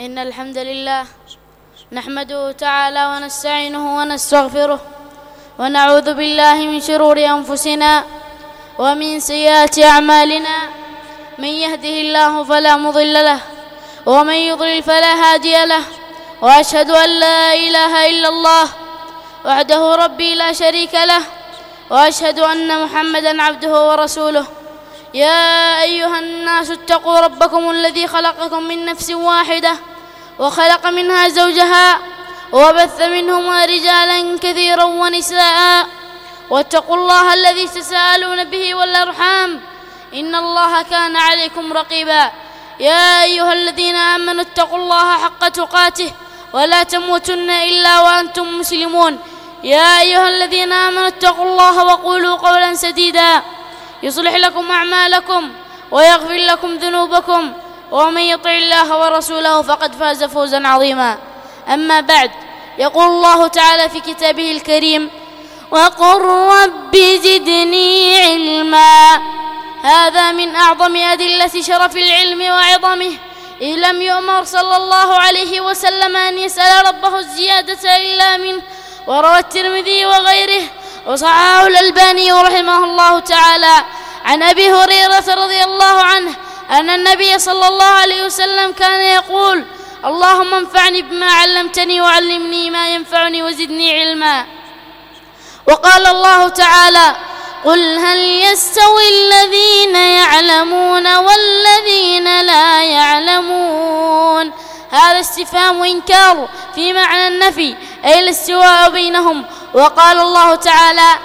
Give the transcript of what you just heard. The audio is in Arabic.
إن الحمد لله نحمده تعالى ونستعينه ونستغفره ونعوذ بالله من شرور أنفسنا ومن سيئات أعمالنا. من يهده الله فلا مضل له ومن يضلل فلا هادي له، وأشهد أن لا إله إلا الله وحده ربي لا شريك له، وأشهد أن محمدًا عبده ورسوله. يا أيها الناس اتقوا ربكم الذي خلقكم من نفس واحدة وخلق منها زوجها وبث منهما رجالا كثيرا ونساء، واتقوا الله الذي تساءلون به والأرحام إن الله كان عليكم رقيبا. يا أيها الذين آمنوا اتقوا الله حق تقاته ولا تموتن إلا وأنتم مسلمون. يا أيها الذين آمنوا اتقوا الله وقولوا قولا سديدا يصلح لكم أعمالكم ويغفر لكم ذنوبكم، ومن يطع الله ورسوله فقد فاز فوزا عظيما. أما بعد، يقول الله تعالى في كتابه الكريم: وقل رب زدني علما. هذا من أعظم أدلة شرف العلم وعظمه، إذ لم يؤمر صلى الله عليه وسلم أن يسأل ربه الزيادة إلا منه. وروى الترمذي وغيره وصححه الألباني رحمه الله تعالى عن أبي هريرة رضي الله عنه أن النبي صلى الله عليه وسلم كان يقول: اللهم انفعني بما علمتني وعلمني ما ينفعني وزدني علما. وقال الله تعالى: قل هل يستوي الذين يعلمون والذين لا يعلمون. هذا استفهام إنكار في معنى النفي، أي الاستواء بينهم. وقال الله تعالى: